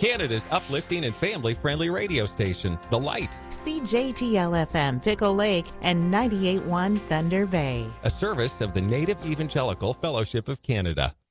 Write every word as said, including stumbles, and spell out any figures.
Canada's uplifting and family-friendly radio station, The Light. C J T L F M Pickle Lake and ninety-eight point one Thunder Bay. A service of the Native Evangelical Fellowship of Canada.